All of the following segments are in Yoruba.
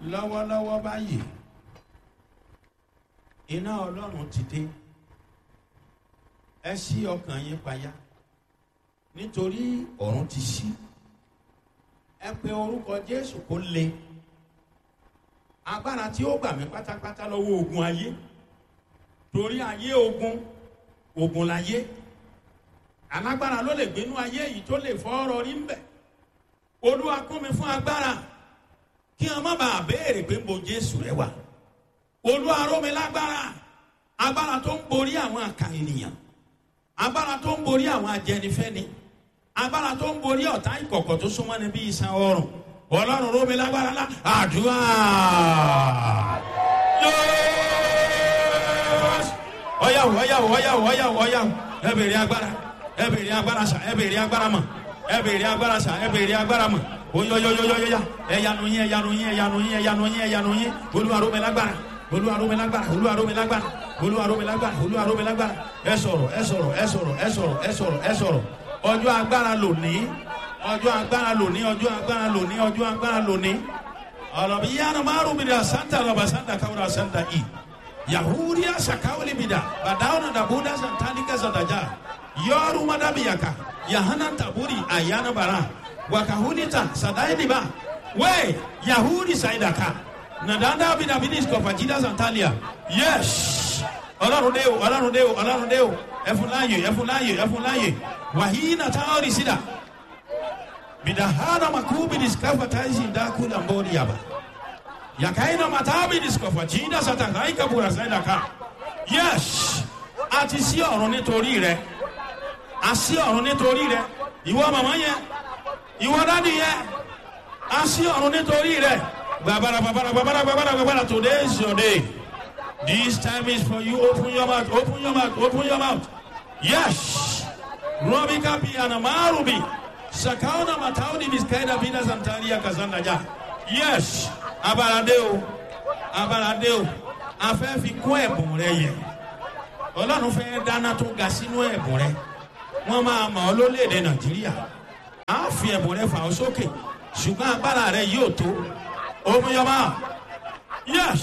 lọ́wọ́lọ́wọ́ báyìí iná ọlọ́run ti dé. Ẹ ṣí ọkàn yín payá nítorí ọ̀run ti ṣí. Ẹ pe orúkọ Jésù kó le. Agbára tí ó gbà mí pátápátá lọ́wọ́ ogun ayé, torí ayé ogun láyé. Alágbára ló lè gbénú ayé yìí tó lè fọ́ ọ̀rọ̀ rí ń bẹ̀. Olúwa kún mi fún agbára kí wọn má bàa béèrè pé mo Jésù rẹ wà. Olúwa ró mi lágbára, agbára tó ń borí àwọn àkà ènìyàn, agbára tó ń borí àwọn ajẹnifẹ́ni, agbára tó ń borí ọ̀tá ìkọ̀kọ̀ tó súnmọ́ ni bí iṣan ọrùn. Ọlọ́run ró mi lágbára lá àdúrà. Ọ̀yàwó ẹ bèrè agbára, ẹ bèrè agbára sà, ẹ bèrè agbára mọ̀, ẹ bèrè agbára sà, ẹ bèrè agbára mọ̀. Oyoyoyoyoya ẹyanu yín Olúwa ró mi lágbára, Olúwa ró mi lágbára, Olúwa ró mi lágbára, Olúwa ró mi lágbára, Olúwa ró mi lágbára. Ẹ sọ̀rọ̀. Ọjọ́ agbára lónìí, ọjọ́ agbára lónìí, ọjọ́ agbára lónìí, ọjọ́ agbára lónìí. Ọlọ́bi yánnà márùn mi dà santa lọ́ba santa káwúrà santa i. Yahudiya sakawuli mi dà bàdáwọn dàbúdà santanika santaja. Yọrù madabiyaka yahana taburi ayana bara. Wakahunita sadainiba we Yahudi saidaka nadanda bidabidis kofajida santalia. Yes, Ọlọ́run dé o ẹfúnláyè wàhíínà táwọn sídà bidahana makubi diskafa taisi ndakula mbori yaba yakaina matabi diskafa jinda satakaika bura saidaka. Yes, àti sí ọ̀run nítorí rẹ̀, àsí ọ̀run nítorí rẹ̀. Ìwọ màmá yẹn, ìwọ dádì yẹn, àsí ọ̀run nítorí rẹ̀. Babara, today is your day. This time is for you. Open your mouth. Yes. Robika pi anamarubi. Sakauna matauni miskaida bina santaria kazanda ja. Yes. Abaradeo. Afẹ́ fi kún ẹ̀bùn rẹ yẹ. Ọlọ́run fẹ́ dáná tó ga sínú ẹ̀bùn rẹ. Wọ́n máa mọ̀ ọ́ lórílẹ̀-èdè Nàìjíríà. A fi ẹ̀bùn rẹ fà ọ́ sókè. Ṣùgbọ́n agbára rẹ yóò tó. Open your mouth. Yes.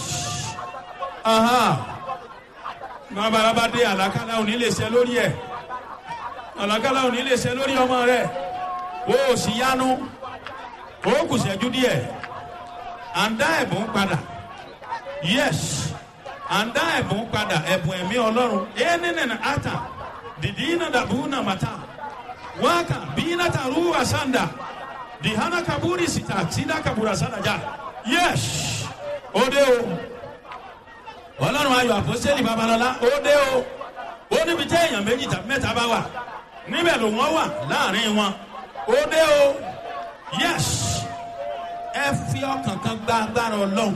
Bàbá dé àlàkálà òní lè ṣe lórí ẹ̀. Àlàkálà òní lè ṣe lórí ọmọ rẹ̀. O ò sì yanu. O kù ṣẹ́jú díẹ̀. À ń dá ẹ̀bùn padà. Yes. À ń dá ẹ̀bùn padà. Ẹ̀bùn ẹ̀mí Ọlọ́run. Ẹnìnìnà ata. Dìdínà dàbúnà màtá. Wákà bínà tàrú àsàndà. Dìhánà kaburi sita. Sida kabura sàdájà. Yes. Ode o. Ọlọ́run ayọ̀ àpọ́sítélì Babalọ́lá ó dé o. Ó níbi tí èèyàn méjì tàbí mẹ́ta bá wà níbẹ̀ ló wọ́n wà láàrin wọn. Ó dé o. Yes. Ẹ fi ọkàn kan gba agbára Ọlọ́run.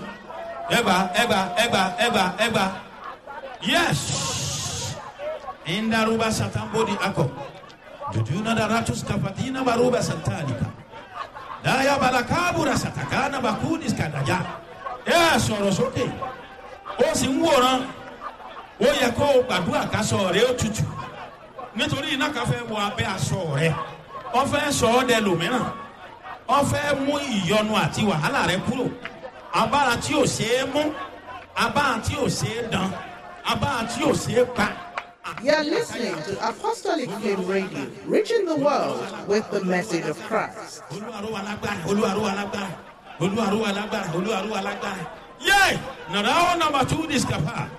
Ẹgbà. Yes. Indaruba satambodi akọ. Jujuna daratus kafatina baruba santalika. Daya balakabura satakana bakudis kadaja. Ẹ sọ̀rọ̀ sókè. Ó sì ń wòran. Ó yẹ kó o gbàdúrà kásọ rẹ ó tutù. Nítorí iná kan fẹ́ wọ abẹ́ aṣọ rẹ. Ó fẹ́ sọ ọ́ dẹ lòmíràn. Ó fẹ́ mú ìyọnu àti wàhálà rẹ kúrò. Abára tí ò ṣeé mú. Abára tí ò ṣeé dán. Abára tí ò ṣeé pa. You're listening to Apostolic Flame Radio, reaching the world with the message of Christ. Olúwa lágbára. Yay! Now number 2 discapa.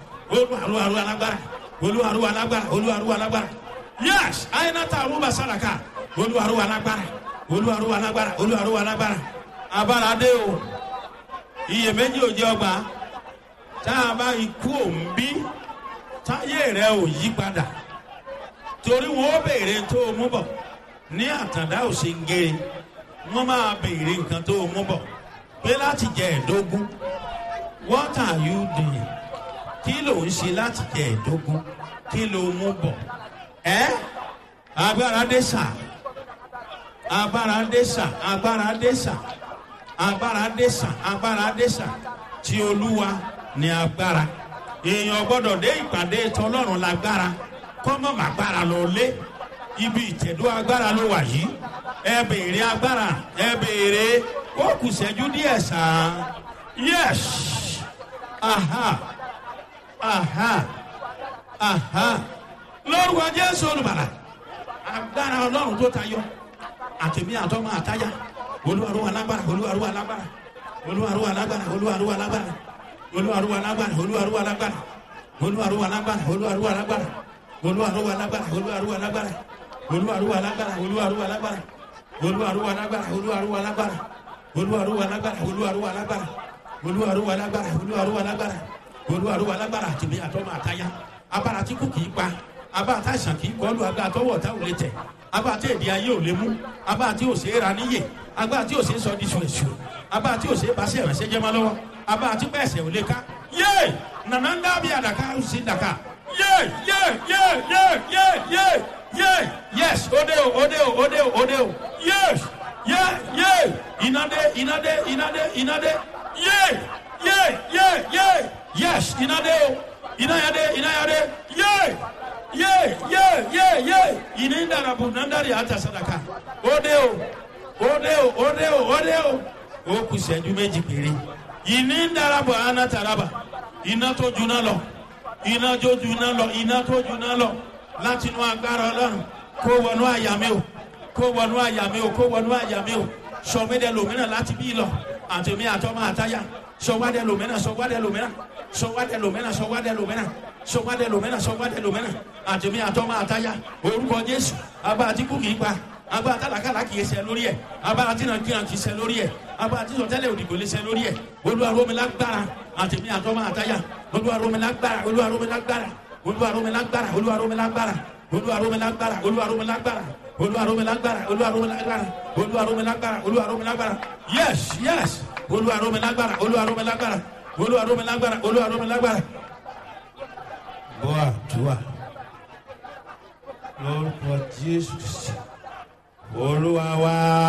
Olúwa lágbára. Yes, Ainata Aruba Salaka. Olúwa lágbára. Abalade o. Iyèméjì ò jẹ́ ọgbà. Tá a bá ikú òǹbí. Táyé rẹ ò yí padà. Torí wọn ó béèrè tó o mú bọ̀. Ní àtàndá ò ṣe ń gé. Wọ́n máa béèrè nǹkan tó o mú bọ̀. Pé láti jẹ ẹ̀dógún. What are you doing? Kí ló ń ṣe láti jẹ ẹ̀dógún? Kí ló mú bọ̀? Agbára dé sà. Tí Olúwa ní agbára. Èèyàn gbọ́dọ̀ dé ìpàdé t'Ọlọ́run lágbára. Kọ́mọ̀ màgbára lọ lé. Ibi ìtẹ̀dó agbára ló wà yìí. Ẹ béèrè agbára. Ẹ béèrè. Ó kù ṣẹ́jú díẹ̀ sà. Yes. Aha. Aha. Aha. Lord wa Jésù olùbàlà. Agbára Ọlọ́run tó tayọ. Àtẹ̀mí àtọ́mọ àtáyà. Olúwarúwa lágbára. Olúwarúwa lágbára. Olúwarúwa lágbára. Olúwarúwa lágbára. Olúwarúwa lágbára. Olúwarúwa lágbára. Olúwarúwa lágbára. Olúwarúwa lágbára. Olúwarúwa lágbára. Olúwarúwa lágbára. Olúwarúwa lágbára. Olúwarúwa lágbára. Olúwarúwa lágbára. Olúwarúwa lágbára. Olúwarúwa lágbára. Olúwarúwa lágbára. Olúwarúwa lágbára. Olúwarúwa lágbára. Olúwarúwa lágbára. Àtẹ̀mí àtọ́mọ àtáyà. Abára tí kò kìí pa. Abára tá àìsàn kìí kọlu. Abára tọwọ́ ọ̀tá ò lè tẹ̀. Abára tí èdè ayé ò lè mú. Abára tí ò ṣe é ra níyè. Abára tí ò ṣe é sọ di ṣùṣù. Abára tí ò ṣe é bá ṣe ìrànṣẹ́ jẹ́ mọ́ lọ́wọ́. Abára tí pẹ̀sẹ̀ ò lè ká. Yé! Nànà ń dábìí àdàkà ó sì dàkà. Yé! Yé! Yé! Yé! Yé! Yé! Yé! Yes! Ode o! Ode o! Ode o! Ode o! Yes! Yé! Yé! Inade! Inade! Inade! Inade! Yé! Yé! Yé! Yé! Yes! Inade o! Inayade! Inayade! Yé! Yé! Yé! Yé! Yé! Inindarabu nandari ata sadaka. Ode o! Ode o! Ode o! Ode o! Ó kù ìṣẹ́jú méjì péré. Inindarabu anataraba. Iná tó juná lọ. Iná tó juná lọ. Iná tó juná lọ. Láti inú agbára Ọlọ́run. Kó wọnú àyà mi o. Kó wọnú àyà mi o. Kó wọnú àyà mi o. Sọmídẹ lòmínà láti bí lọ. Àtẹ̀mí àtọ́mọ àtáyà. Sọwádẹ lòmínà. Sọwádẹ lòmínà. Sọwádẹ lòmínà. Sọwádẹ lòmínà. Sọwádẹ lòmínà. Sọwádẹ lòmínà. Àtẹ̀mí àtọ́mọ àtáyà. Orúkọ Jésù. Abá àtìkú kìí pa. Abá àtàlàkàlà kìí ṣe lórí ẹ̀. Abá àtìnàkìnà kìí ṣe lórí ẹ̀. Abá àtìsọtẹ́lẹ̀ òdìgbò lè ṣe lórí ẹ̀. Olúwa rọ̀ mí lágbára. Àtẹ̀mí àtọ́mọ àtáyà. Olúwa rọ̀ mí lágbára. Olúwa rọ̀ mí lágbára. Olúwa rọ̀ mí lágbára. Olúwa rọ̀ mí lágbára. Olúwa rọ̀ mí lágbára. Olúwa rọ̀ mí lágbára. Olúwa rọ̀ mí lágbára. Olúwa rọ̀ mí lágbára. Olúwa rọ̀ mí lágbára. Olúwa rọ̀ mí lágbára. Yes, yes. Olúwa rọ̀ mí lágbára. Olúwa rọ̀ mí lágbára. Olúwa rọ̀ mí lágbára. Olúwa rọ̀ mí lágbára. Boa, tua. Lórúkọ Jésù. Olúwa wa.